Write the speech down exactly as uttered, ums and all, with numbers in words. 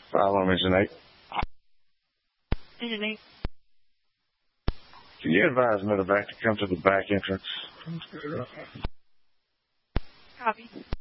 Follow me, Nate. Hey, Nate. Can you advise Medevac to come to the back entrance? Copy.